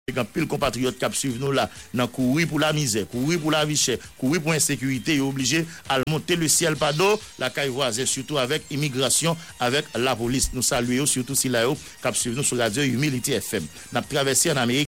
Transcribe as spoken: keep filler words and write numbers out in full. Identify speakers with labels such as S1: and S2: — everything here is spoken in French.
S1: Quand pile compatriotes qui suivent nous là, dans courir pour la misère, courir pour la vie chère, courir pour l'insécurité, ils sont obligés à monter le ciel pas d'eau, la caille voisine, surtout avec immigration, avec la police. Nous saluons surtout si là, qui suivent nous sur Radio Humility F M. Nous avons traversé en Amérique.